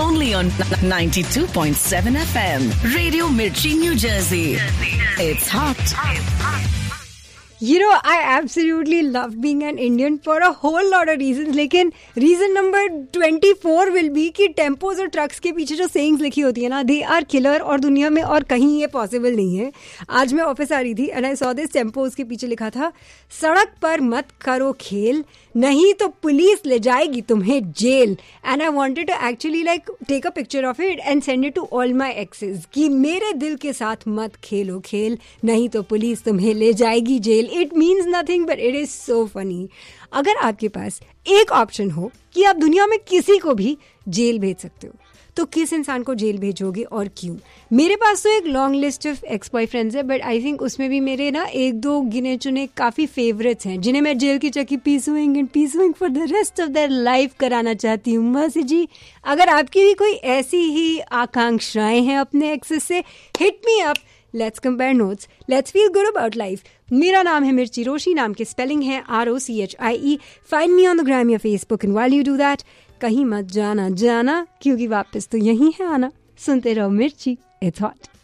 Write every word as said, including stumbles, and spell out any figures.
only on ninety-two point seven F M. Radio Mirchi, New Jersey. It's hot. You know, I absolutely love being an Indian for a whole lot of reasons. लेकिन reason number twenty-four will be कि tempos और trucks के पीछे जो sayings लिखी होती है ना, they are killer और दुनिया में और कहीं ये possible नहीं है. आज मैं ऑफिस आ रही थी and I saw this tempos के पीछे लिखा था, सड़क पर मत करो खेल, नहीं तो पुलिस ले जाएगी तुम्हें jail. And I wanted to actually like take a picture of it and send it to all my exes कि मेरे दिल के साथ मत खेलो खेल, नहीं तो पुलिस तुम्हें ले जाएगी jail. It means nothing but it is so funny. अगर आपके पास एक ऑप्शन हो कि आप दुनिया में किसी को भी जेल भेज सकते हो, तो किस इंसान को जेल भेजोगे और क्यों? मेरे पास तो एक long list of x boyfriends है, बट आई थिंक उसमें भी मेरे ना एक दो गिने चुने काफ़ी फेवरेट्स हैं जिन्हें मैं जेल की चक्की पीसूइंग and पीसूइंग for the rest of their life कराना चाहती हूँ. मसी जी, अगर आपकी भी कोई ऐसी ही आकांक्षाएं हैं अपने एक्सेस से, hit me up. Let's compare notes, let's feel good about life. मेरा नाम है मिर्ची रोशी, नाम के स्पेलिंग है R O C H I E. Find me on the gram या Facebook and while you do that, कहीं मत जाना जाना, क्योंकि वापस तो यहीं है आना. सुनते रहो मिर्ची, इट्स हॉट.